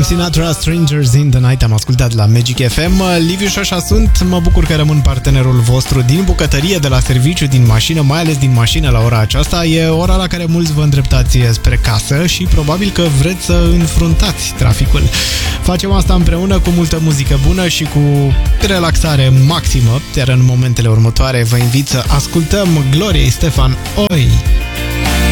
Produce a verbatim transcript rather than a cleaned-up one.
Sinatra, Strangers in the Night, am ascultat la Magic F M. Liviu și așa sunt, mă bucur că rămân partenerul vostru din bucătărie, de la serviciu, din mașină, mai ales din mașină la ora aceasta. E ora la care mulți vă îndreptați spre casă și probabil că vreți să înfruntați traficul. Facem asta împreună cu multă muzică bună și cu relaxare maximă, iar în momentele următoare vă invit să ascultăm Gloria Estefan, Oi!